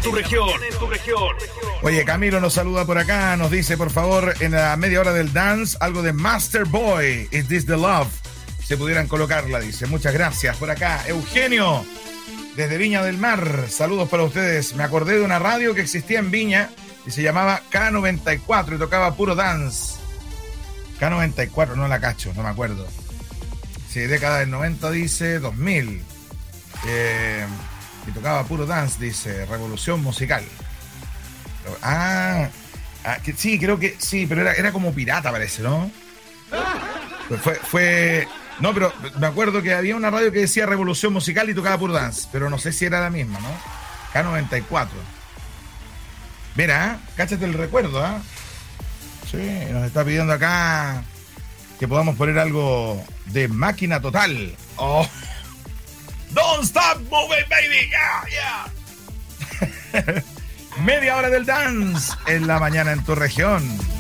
tu región. Oye, Camilo nos saluda por acá, nos dice, por favor, en la media hora del dance, algo de Master Boy, Is This the Love? Se pudieran colocarla, dice. Muchas gracias. Por acá, Eugenio, desde Viña del Mar, saludos para ustedes. Me acordé de una radio que existía en Viña y se llamaba K94 y tocaba puro dance. K94, no la cacho, no me acuerdo. Sí, década del 90, dice, 2000. Y tocaba puro dance, dice, revolución musical. Que sí, creo que sí, pero era como pirata, parece, ¿no? No, pero me acuerdo que había una radio que decía revolución musical y tocaba puro dance, pero no sé si era la misma, ¿no? K94. Mira, cáchate el recuerdo, ¿ah? Sí, nos está pidiendo acá que podamos poner algo de Máquina Total. Oh. Don't stop moving, baby. Yeah. Media hora del dance en la mañana en tu región.